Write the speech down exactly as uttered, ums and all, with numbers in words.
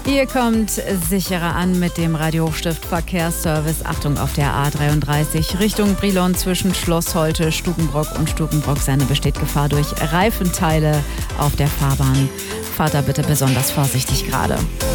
Ihr kommt sicherer an mit dem Radio Hochstift Verkehrsservice. Achtung auf der A dreiunddreißig Richtung Brilon zwischen Schloss Holte, Stukenbrock und Stukenbrock-Senne besteht Gefahr durch Reifenteile auf der Fahrbahn. Fahrt da bitte besonders vorsichtig gerade.